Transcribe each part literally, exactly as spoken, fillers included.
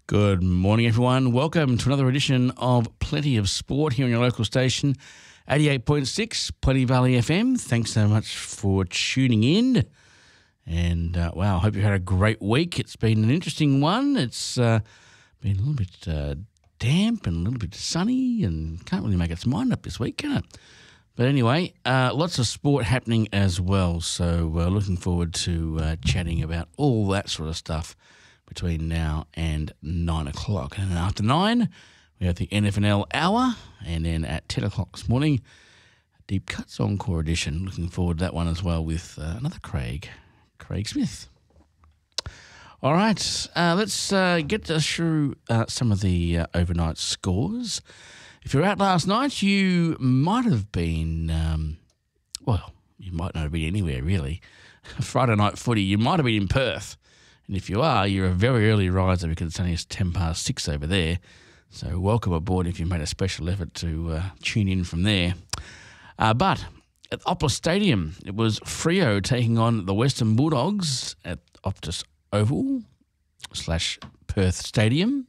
Good morning, everyone. Welcome to another edition of Plenty of Sport here on your local station, eighty-eight point six, Plenty Valley F M. Thanks so much for tuning in. And, uh, wow, I hope you had a great week. It's been an interesting one. It's uh, been a little bit uh, damp and a little bit sunny and can't really make its mind up this week, can it? But anyway, uh, lots of sport happening as well. So uh, looking forward to uh, chatting about all that sort of stuff between now and nine o'clock. And then after nine, we have the N F L Hour. And then at ten o'clock this morning, Deep Cuts Encore Edition. Looking forward to that one as well with uh, another Craig, Craig Smith. All right, uh, let's uh, get us through uh, some of the uh, overnight scores. If you were out last night, you might have been, um, well, you might not have been anywhere really. Friday night footy, you might have been in Perth. And if you are, you're a very early riser because it's only ten past six over there. So welcome aboard if you made a special effort to uh, tune in from there. Uh, but at Optus Stadium, it was Freo taking on the Western Bulldogs at Optus Oval slash Perth Stadium.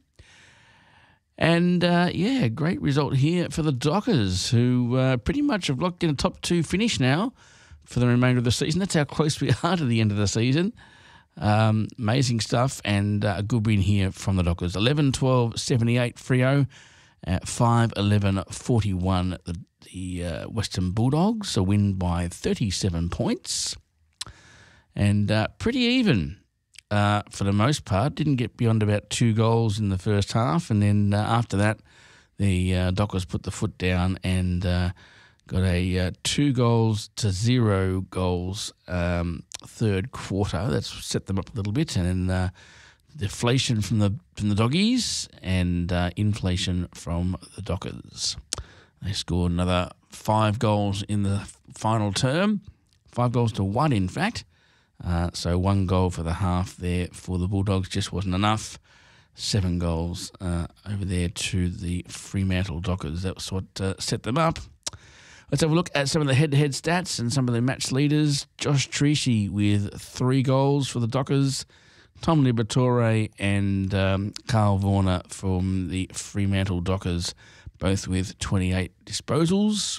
And, uh, yeah, great result here for the Dockers, who uh, pretty much have locked in a top two finish now for the remainder of the season. That's how close we are to the end of the season. Um, amazing stuff, and uh, a good win here from the Dockers. eleven twelve seventy-eight Freo, at five eleven forty-one the, the uh, Western Bulldogs, a win by thirty-seven points. And uh, pretty even. Uh, for the most part, didn't get beyond about two goals in the first half, and then uh, after that, the uh, Dockers put the foot down and uh, got a uh, two goals to zero goals um, third quarter. That's set them up a little bit, and then uh, deflation from the from the Doggies and uh, inflation from the Dockers. They scored another five goals in the final term, five goals to one, in fact. Uh, so one goal for the half there for the Bulldogs just wasn't enough. Seven goals uh, over there to the Fremantle Dockers. That was what uh, set them up. Let's have a look at some of the head-to-head stats and some of the match leaders. Josh Treacy with three goals for the Dockers. Tom Liberatore and um, Carl Warner from the Fremantle Dockers, both with twenty-eight disposals.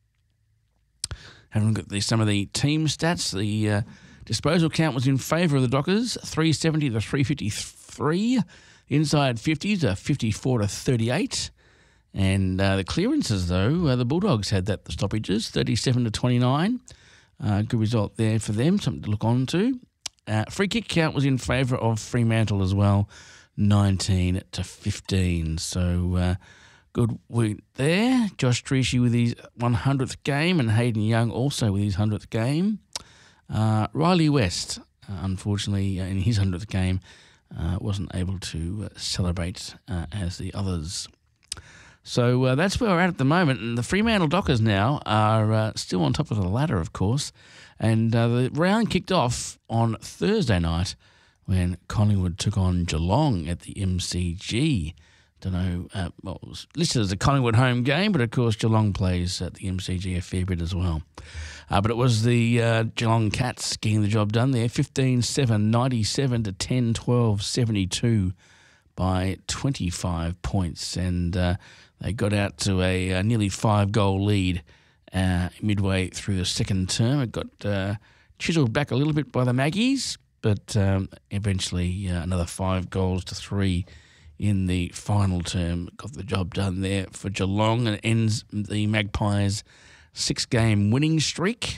Having a look at the, some of the team stats, the uh, disposal count was in favour of the Dockers, three seventy to three fifty-three. Inside fifties are fifty-four to thirty-eight. And uh, the clearances, though, uh, the Bulldogs had that, the stoppages, thirty-seven to twenty-nine. Uh, good result there for them, something to look on to. Uh, free kick count was in favour of Fremantle as well, nineteen to fifteen. So uh, good work there. Josh Treacy with his one hundredth game and Hayden Young also with his one hundredth game. Uh, Riley West, uh, unfortunately, uh, in his one hundredth game, uh, wasn't able to uh, celebrate uh, as the others. So uh, that's where we're at at the moment. And the Fremantle Dockers now are uh, still on top of the ladder, of course. And uh, the round kicked off on Thursday night when Collingwood took on Geelong at the M C G. Don't know, uh, well, it was listed as a Collingwood home game, but of course Geelong plays at the M C G a fair bit as well. Uh, but it was the uh, Geelong Cats getting the job done there, fifteen seven ninety-seven to ten twelve seventy-two by twenty-five points. And uh, they got out to a, a nearly five-goal lead uh, midway through the second term. It got uh, chiselled back a little bit by the Maggies, but um, eventually uh, another five goals to three in the final term got the job done there for Geelong, and it ends the Magpies' six-game winning streak.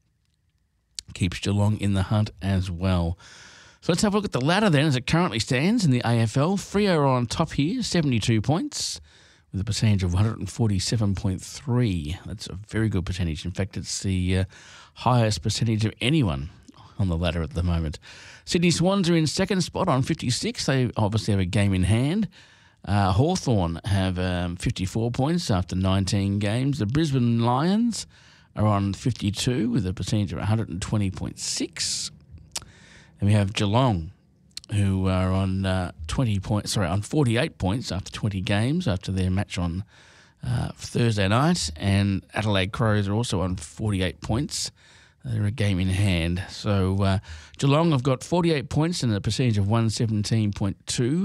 Keeps Geelong in the hunt as well. So let's have a look at the ladder then as it currently stands in the A F L. Freo are on top here, seventy-two points, with a percentage of one forty-seven point three. That's a very good percentage. In fact, it's the uh, highest percentage of anyone on the ladder at the moment. Sydney Swans are in second spot on fifty-six. They obviously have a game in hand. Uh, Hawthorn have um, fifty-four points after nineteen games. The Brisbane Lions are on fifty-two with a percentage of one twenty point six. And we have Geelong, who are on uh, twenty points. Sorry, on forty-eight points after twenty games after their match on uh, Thursday night, and Adelaide Crows are also on forty-eight points. They're a game in hand. So uh, Geelong have got forty-eight points and a percentage of one seventeen point two.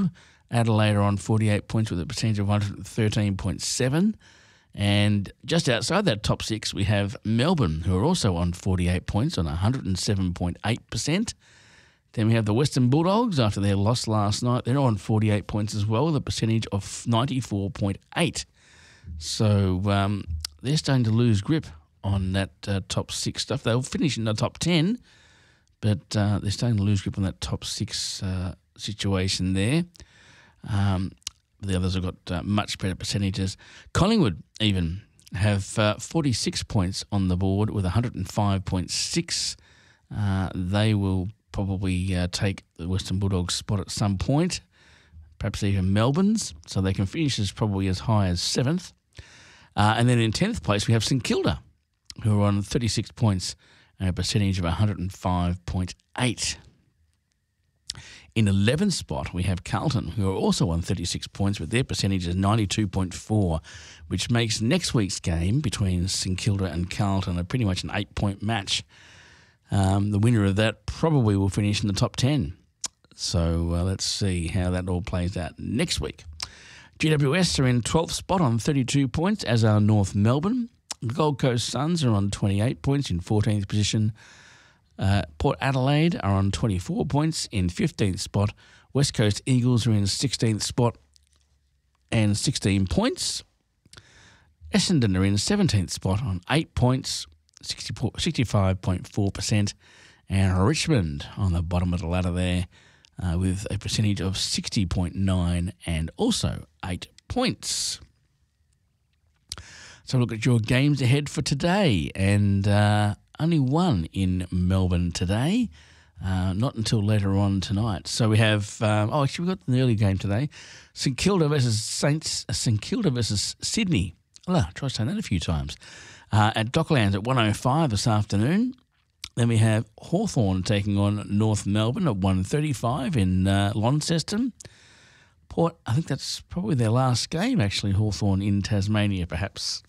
Adelaide are on forty-eight points with a percentage of one thirteen point seven. And just outside that top six, we have Melbourne, who are also on forty-eight points on one hundred seven point eight percent. Then we have the Western Bulldogs after their loss last night. They're on forty-eight points as well with a percentage of ninety-four point eight. So um, they're starting to lose grip on that uh, top six stuff. They'll finish in the top ten, but uh, they're starting to lose grip on that top six uh, situation there. Um, the others have got uh, much better percentages. Collingwood even have uh, forty-six points on the board with one hundred five point six. Uh, they will probably uh, take the Western Bulldogs spot at some point, perhaps even Melbourne's, so they can finish as probably as high as seventh. Uh, and then in tenth place, we have St Kilda, who are on thirty-six points and a percentage of one hundred five point eight. In eleventh spot, we have Carlton, who are also on thirty-six points, with their percentage is ninety-two point four, which makes next week's game between St Kilda and Carlton a pretty much an eight-point match. Um, the winner of that probably will finish in the top ten. So uh, let's see how that all plays out next week. G W S are in twelfth spot on thirty-two points, as are North Melbourne. The Gold Coast Suns are on twenty-eight points in fourteenth position. Uh, Port Adelaide are on twenty-four points in fifteenth spot. West Coast Eagles are in sixteenth spot and sixteen points. Essendon are in seventeenth spot on eight points, sixty-five point four percent. And Richmond on the bottom of the ladder there uh, with a percentage of sixty point nine and also eight points. So look at your games ahead for today, and uh, only one in Melbourne today, uh, not until later on tonight. So we have, um, oh, actually we've got an early game today, St Kilda versus Saints, uh, St Kilda versus Sydney. Oh, try saying that a few times. Uh, at Docklands at one oh five this afternoon. Then we have Hawthorn taking on North Melbourne at one thirty-five in uh, Launceston. Port, I think that's probably their last game, actually, Hawthorn in Tasmania, perhaps.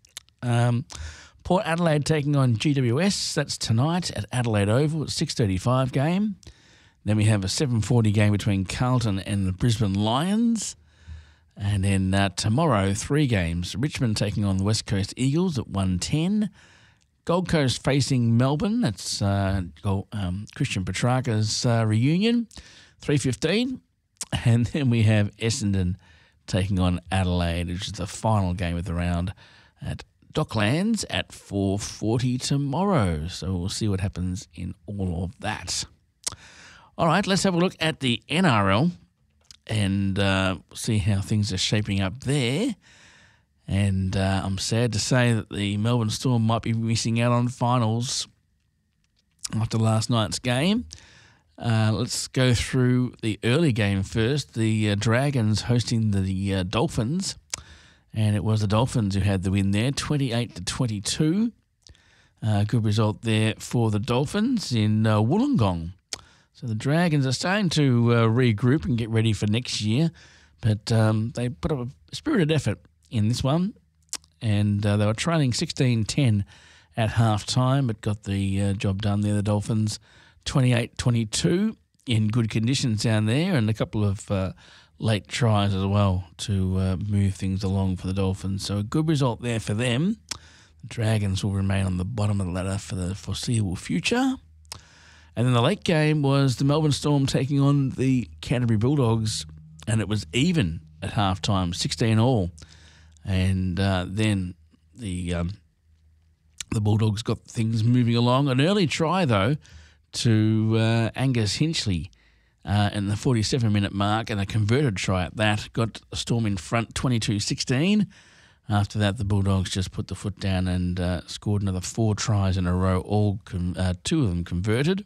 Um, Port Adelaide taking on G W S. That's tonight at Adelaide Oval at six thirty-five game. Then we have a seven forty game between Carlton and the Brisbane Lions. And then uh, tomorrow, three games. Richmond taking on the West Coast Eagles at one ten. Gold Coast facing Melbourne. That's uh, um, Christian Petrarca's uh, reunion, three fifteen. And then we have Essendon taking on Adelaide, which is the final game of the round at Docklands at four forty tomorrow. So we'll see what happens in all of that. All right, let's have a look at the N R L and uh, see how things are shaping up there. And uh, I'm sad to say that the Melbourne Storm might be missing out on finals after last night's game. Uh, let's go through the early game first. The uh, Dragons hosting the uh, Dolphins. And it was the Dolphins who had the win there, twenty-eight to twenty-two. Uh, good result there for the Dolphins in uh, Wollongong. So the Dragons are starting to uh, regroup and get ready for next year. But um, they put up a spirited effort in this one. And uh, they were trailing sixteen ten at half-time, but got the uh, job done there, the Dolphins. twenty-eight twenty-two in good conditions down there, and a couple of uh, late tries as well to uh, move things along for the Dolphins. So a good result there for them. The Dragons will remain on the bottom of the ladder for the foreseeable future. And then the late game was the Melbourne Storm taking on the Canterbury Bulldogs, and it was even at halftime, sixteen all. And uh, then the um, the Bulldogs got things moving along. An early try, though, to uh, Angus Hinchley uh, in the forty-seven minute mark, and a converted try at that. Got the Storm in front twenty-two sixteen. After that, the Bulldogs just put the foot down and uh, scored another four tries in a row, all com- uh, two of them converted.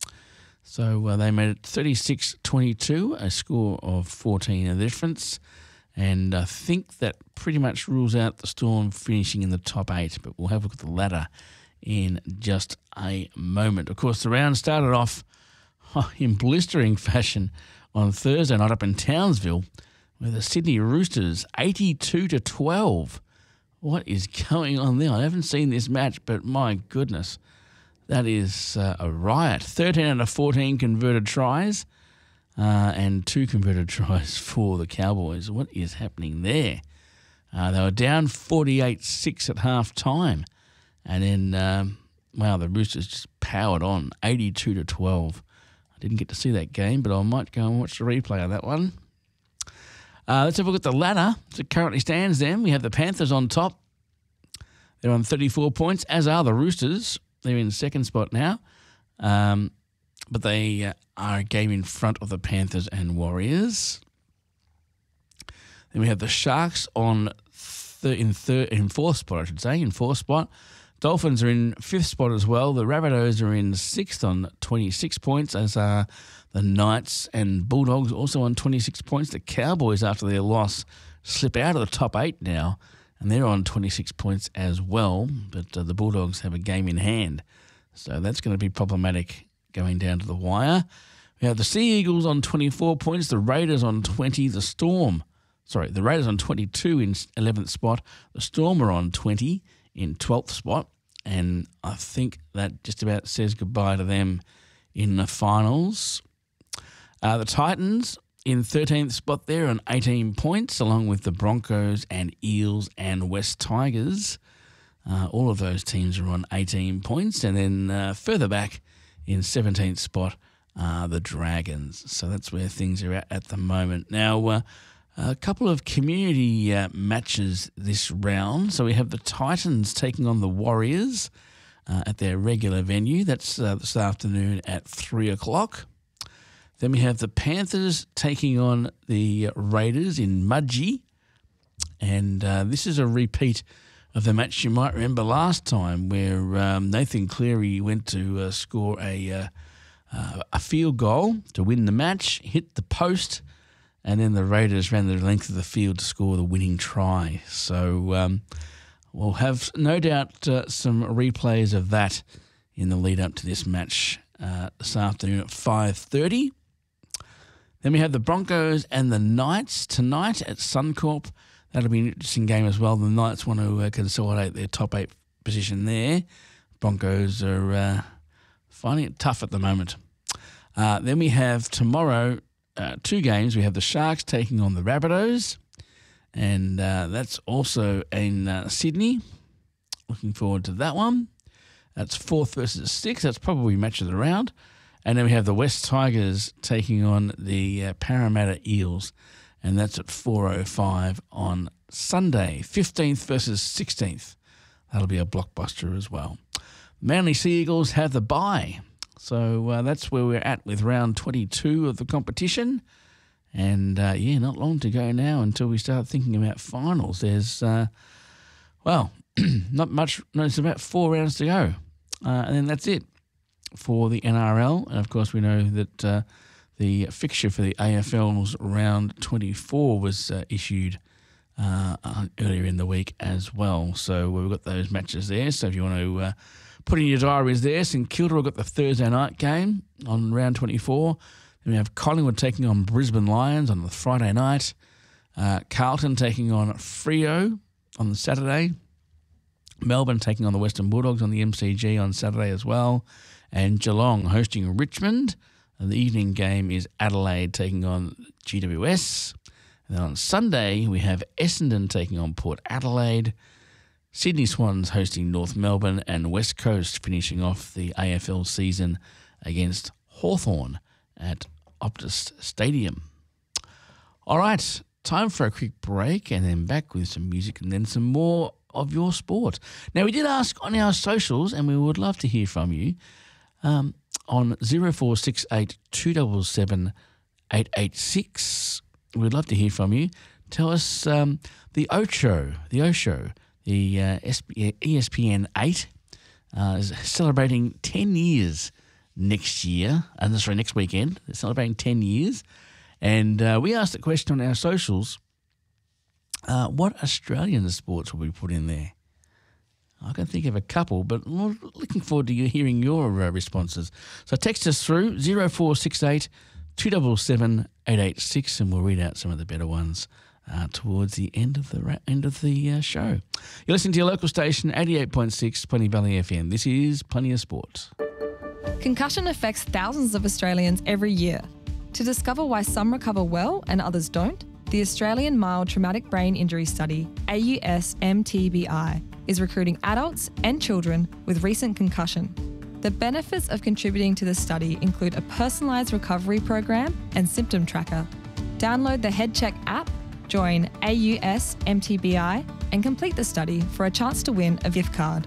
So uh, they made it thirty-six twenty-two, a score of fourteen in the difference. And I think that pretty much rules out the Storm finishing in the top eight, but we'll have a look at the ladder in just a moment. Of course, the round started off oh, in blistering fashion on Thursday night up in Townsville with the Sydney Roosters eighty-two to twelve. What is going on there? I haven't seen this match, but my goodness, that is uh, a riot. thirteen out of fourteen converted tries. uh, and two converted tries for the Cowboys. What is happening there? Uh, they were down forty-eight six at half time. And then, um, wow, the Roosters just powered on, eighty-two to twelve. I didn't get to see that game, but I might go and watch the replay of that one. Uh, let's have a look at the ladder. As it currently stands then, we have the Panthers on top. They're on thirty-four points, as are the Roosters. They're in second spot now. Um, but they uh, are a game in front of the Panthers and Warriors. Then we have the Sharks on th- in third, in fourth spot, I should say, in fourth spot. Dolphins are in fifth spot as well. The Rabbitohs are in sixth on twenty-six points, as are the Knights and Bulldogs also on twenty-six points. The Cowboys, after their loss, slip out of the top eight now, and they're on twenty-six points as well. But uh, the Bulldogs have a game in hand, so that's going to be problematic going down to the wire. We have the Sea Eagles on twenty-four points, the Raiders on twenty, the Storm, sorry, the Raiders on twenty-two in eleventh spot, the Storm are on twenty in twelfth spot, and I think that just about says goodbye to them in the finals. Uh, the Titans in thirteenth spot there on eighteen points, along with the Broncos and Eels and West Tigers. Uh, all of those teams are on eighteen points. And then uh, further back in seventeenth spot are the Dragons. So that's where things are at at the moment. Now, uh, a couple of community uh, matches this round. So we have the Titans taking on the Warriors uh, at their regular venue. That's uh, this afternoon at three o'clock. Then we have the Panthers taking on the Raiders in Mudgee. And uh, this is a repeat of the match you might remember last time, where um, Nathan Cleary went to uh, score a, uh, uh, a field goal to win the match, hit the post, and then the Raiders ran the length of the field to score the winning try. So um, we'll have no doubt uh, some replays of that in the lead up to this match uh, this afternoon at five thirty. Then we have the Broncos and the Knights tonight at Suncorp. That'll be an interesting game as well. The Knights want to uh, consolidate their top eight position there. Broncos are uh, finding it tough at the moment. Uh, then we have tomorrow uh, two games. We have the Sharks taking on the Rabbitohs, and uh, that's also in uh, Sydney. Looking forward to that one. That's fourth versus sixth. That's probably match of the round. And then we have the West Tigers taking on the uh, Parramatta Eels, and that's at four oh five on Sunday, fifteenth versus sixteenth. That'll be a blockbuster as well. Manly Sea Eagles have the bye. So uh, that's where we're at with round twenty-two of the competition. And, uh, yeah, not long to go now until we start thinking about finals. There's, uh, well, not much, no, it's about four rounds to go. Uh, and then that's it for the N R L. And, of course, we know that uh, the fixture for the A F L's round twenty-four was uh, issued uh, earlier in the week as well. So we've got those matches there. So if you want to uh, put in your diaries there, St Kilda have got the Thursday night game on round twenty-four. Then we have Collingwood taking on Brisbane Lions on the Friday night. Uh, Carlton taking on Freo on the Saturday. Melbourne taking on the Western Bulldogs on the M C G on Saturday as well. And Geelong hosting Richmond. And the evening game is Adelaide taking on G W S. And then on Sunday, we have Essendon taking on Port Adelaide. Sydney Swans hosting North Melbourne, and West Coast finishing off the A F L season against Hawthorn at Optus Stadium. All right, time for a quick break and then back with some music and then some more of your sport. Now, we did ask on our socials, and we would love to hear from you um, on zero four six eight, two seven seven, eight eight six. We'd love to hear from you. Tell us um, the Ocho, the Ocho, the uh, E S P N eight uh, is celebrating ten years next year, and uh, sorry, next weekend. They're celebrating ten years. And uh, we asked a question on our socials, uh, what Australian sports will we put in there? I can think of a couple, but we're looking forward to you hearing your uh, responses. So text us through zero four six eight, two seven seven, eight eight six, and we'll read out some of the better ones Uh, towards the end of the ra- end of the uh, show. You're listening to your local station, eighty-eight point six, Plenty Valley F M. This is Plenty of Sport. Concussion affects thousands of Australians every year. To discover why some recover well and others don't, the Australian Mild Traumatic Brain Injury Study, A U S M T B I, is recruiting adults and children with recent concussion. The benefits of contributing to the study include a personalised recovery program and symptom tracker. Download the HeadCheck app, join A U S M T B I and complete the study for a chance to win a V I F card.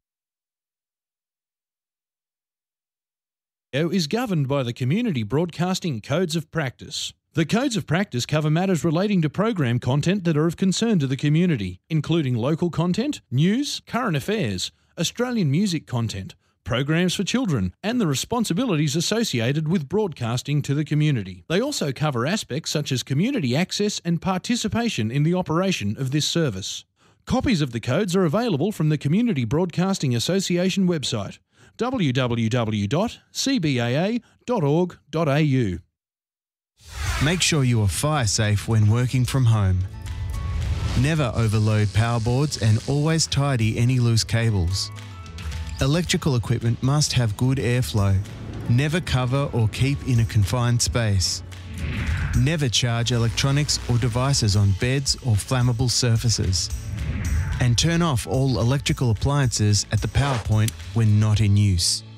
Is governed by the Community Broadcasting Codes of Practice. The Codes of Practice cover matters relating to program content that are of concern to the community, including local content, news, current affairs, Australian music content, programs for children, and the responsibilities associated with broadcasting to the community. They also cover aspects such as community access and participation in the operation of this service. Copies of the codes are available from the Community Broadcasting Association website, w w w dot c b a a dot org dot a u. Make sure you are fire safe when working from home. Never overload power boards and always tidy any loose cables. Electrical equipment must have good airflow. Never cover or keep in a confined space. Never charge electronics or devices on beds or flammable surfaces. And turn off all electrical appliances at the power point when not in use.